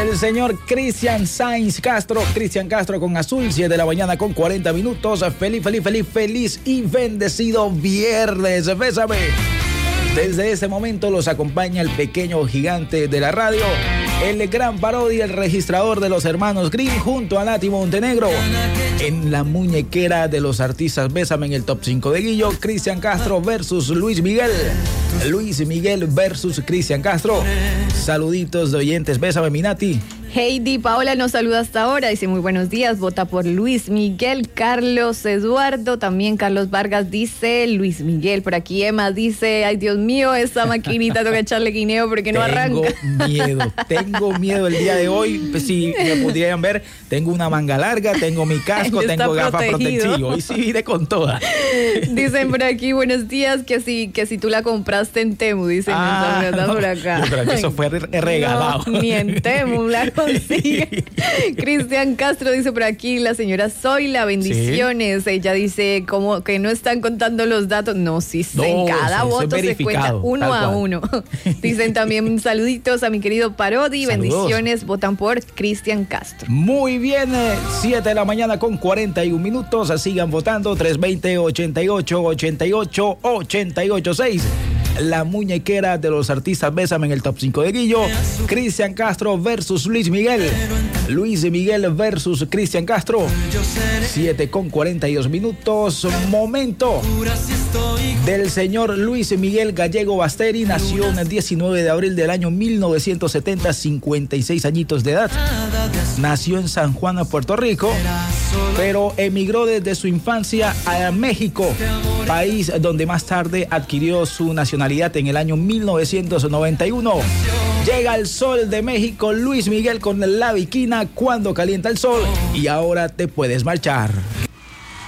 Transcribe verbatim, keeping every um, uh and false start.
el señor Cristian Sainz Castro. Cristian Castro con Azul, siete de la mañana con cuarenta minutos. Feliz, feliz, feliz, feliz y bendecido viernes. Bésame. Desde este momento los acompaña el pequeño gigante de la radio, el gran parodia, el registrador de los hermanos Grimm, junto a Nati Montenegro. En la muñequera de los artistas, bésame en el top cinco de Guillo, Cristian Castro versus Luis Miguel. Luis Miguel versus Cristian Castro. Saluditos de oyentes, bésame mi Nati. Heidi Paola nos saluda hasta ahora, dice muy buenos días, vota por Luis Miguel. Carlos Eduardo, también Carlos Vargas dice Luis Miguel. Por aquí Emma dice, ay Dios mío, esa maquinita tengo que echarle guineo porque no tengo arranca. Tengo miedo, tengo miedo el día de hoy. Pues, si me pudieran ver, tengo una manga larga, tengo mi casco, tengo gafas protectivas. Hoy sí vine con todas. Dicen por aquí, buenos días, que si, que si tú la compraste en Temu, dicen ah, no, por acá. Yo creo que eso fue regalado. No, ni en Temu la consigue. Cristian Castro dice por aquí, la señora Zoila, bendiciones. Sí. Ella dice como que no están contando los datos. No, sí, no, en cada sí, voto se cuenta uno a uno. Dicen también saluditos a mi querido Parodi. Saludos. Bendiciones, votan por Cristian Castro. Muy bien, siete de la mañana con cuarenta y un minutos. Sigan votando, tres veinte, ochenta y ocho, ochenta y ocho, ochenta y ocho, seis. La muñequera de los artistas, bésame en el top cinco de Guillo. Cristian Castro versus Luis Miguel. Luis Miguel versus Cristian Castro. siete con cuarenta y dos minutos. Momento del señor Luis Miguel Gallego Basteri. Nació el diecinueve de abril del año mil novecientos setenta, cincuenta y seis añitos de edad. Nació en San Juan, Puerto Rico, pero emigró desde su infancia a México, país donde más tarde adquirió su nacionalidad en el año mil novecientos noventa y uno. Llega el sol de México, Luis Miguel con La Bikina, Cuando calienta el sol, y ahora te puedes marchar.